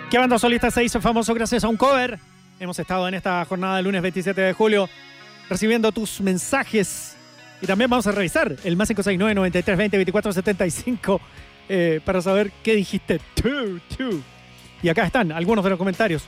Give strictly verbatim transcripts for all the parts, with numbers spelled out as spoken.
¿Qué banda solista se hizo famoso gracias a un cover? Hemos estado en esta jornada del lunes veintisiete de julio recibiendo tus mensajes. Y también vamos a revisar el más cinco seis nueve, noventa y tres, veinte, veinticuatro, setenta y cinco eh, para saber qué dijiste. Tú, tú. Y acá están algunos de los comentarios.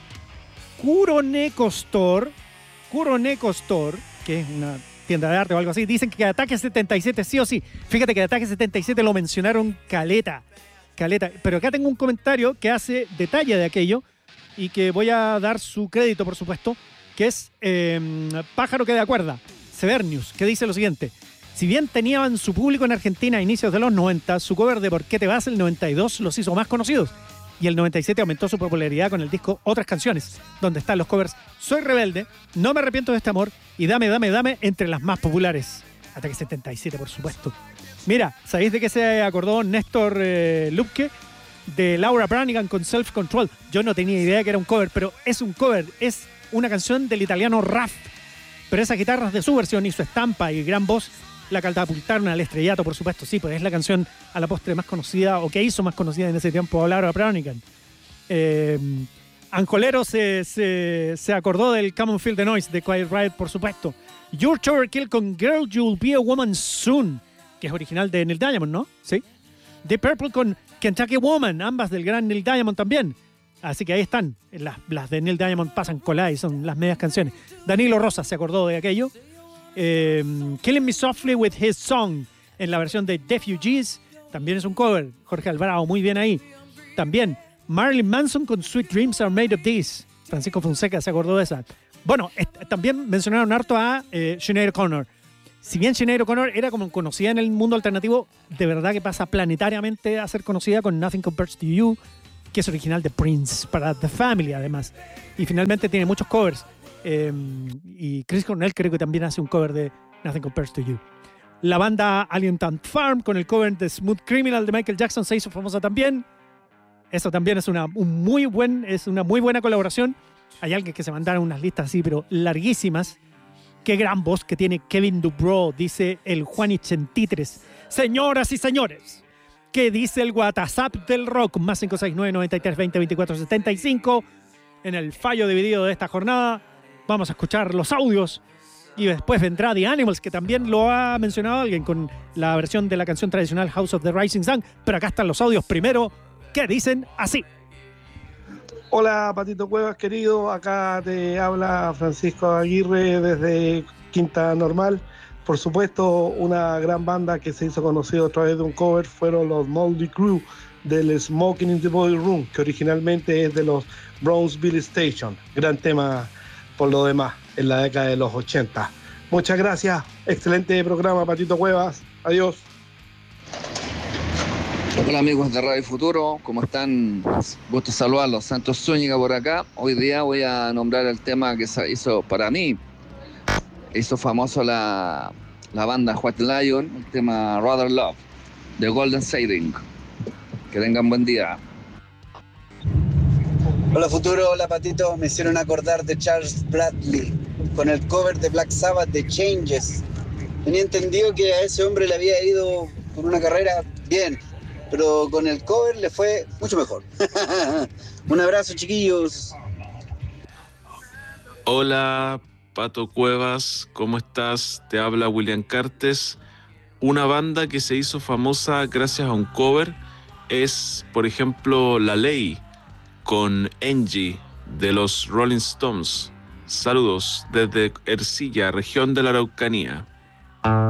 Kuroneko Store, Kuroneko Store, que es una tienda de arte o algo así, dicen que Ataque setenta y siete sí o sí. Fíjate que Ataque setenta y siete lo mencionaron caleta, caleta. Pero acá tengo un comentario que hace detalle de aquello y que voy a dar su crédito, por supuesto, que es eh, Pájaro que de acuerda, Severnius, que dice lo siguiente. Si bien tenían su público en Argentina a inicios de los noventa, su cover de ¿Por qué te vas? El noventa y dos los hizo más conocidos. Y el noventa y siete aumentó su popularidad con el disco Otras Canciones, donde están los covers Soy Rebelde, No me arrepiento de este amor y Dame, Dame, Dame entre las más populares. Ataque setenta y siete, por supuesto. Mira, ¿sabéis de qué se acordó Néstor eh, Lupke? De Laura Branigan con Self Control. Yo no tenía idea que era un cover, pero es un cover, es una canción del italiano Raff. Pero esas guitarras de su versión y su estampa y gran voz la catapultaron al estrellato, por supuesto. Sí, pues es la canción a la postre más conocida, o que hizo más conocida en ese tiempo a Laura Branigan. Eh, Ancolero se, se, se acordó del Come on Feel the Noise de Quiet Riot, por supuesto. George Overkill con Girl You'll Be a Woman Soon, que es original de Neil Diamond, ¿no? Sí. The Purple con Kentucky Woman, ambas del gran Neil Diamond también. Así que ahí están. Las, las de Neil Diamond pasan coladas y son las medias canciones. Danilo Rosa se acordó de aquello. Eh, Killing Me Softly with His Song en la versión de Refugees también es un cover. Jorge Alvarado, muy bien ahí. También Marilyn Manson con Sweet Dreams Are Made of This. Francisco Fonseca se acordó de esa. Bueno, también mencionaron harto a eh, Sinead O'Connor. Si bien Sinead O'Connor era como conocida en el mundo alternativo, de verdad que pasa planetariamente a ser conocida con Nothing Compares to You, que es original de Prince, para The Family además. Y finalmente tiene muchos covers. Eh, y Chris Cornell creo que también hace un cover de Nothing Compares to You. La banda Alien Tant Farm con el cover de Smooth Criminal de Michael Jackson se hizo famosa también. Eso también es una, un muy buen, es una muy buena colaboración. Hay alguien que se mandaron unas listas así, pero larguísimas. Qué gran voz que tiene Kevin Dubrow, dice el Juanich en Titres. Señoras y señores, ¿qué dice el WhatsApp del rock? Más cinco seis nueve, noventa y tres, veinte, veinticuatro, setenta y cinco. En el fallo dividido de esta jornada vamos a escuchar los audios y después vendrá The Animals, que también lo ha mencionado alguien con la versión de la canción tradicional House of the Rising Sun. Pero acá están los audios primero, que dicen así. Hola, Patito Cuevas, querido. Acá te habla Francisco Aguirre desde Quinta Normal. Por supuesto, una gran banda que se hizo conocida a través de un cover fueron los Motley Crue del Smoking in the Boy Room, que originalmente es de los Brownsville Station. Gran tema por lo demás en la década de los ochenta. Muchas gracias. Excelente programa, Patito Cuevas. Adiós. Hola amigos de Radio Futuro, ¿cómo están? Gusto saludarlos. Santos Zúñiga por acá. Hoy día voy a nombrar el tema que se hizo para mí. Hizo famoso la, la banda White Lion, el tema Rather Love, de Golden Sailing. Que tengan buen día. Hola Futuro, hola Patito. Me hicieron acordar de Charles Bradley con el cover de Black Sabbath de Changes. Tenía entendido que a ese hombre le había ido con una carrera bien, pero con el cover le fue mucho mejor. Un abrazo, chiquillos. Hola, Pato Cuevas, ¿cómo estás? Te habla William Cartes. Una banda que se hizo famosa gracias a un cover es, por ejemplo, La Ley, con Angie, de los Rolling Stones. Saludos desde Ercilla, región de la Araucanía.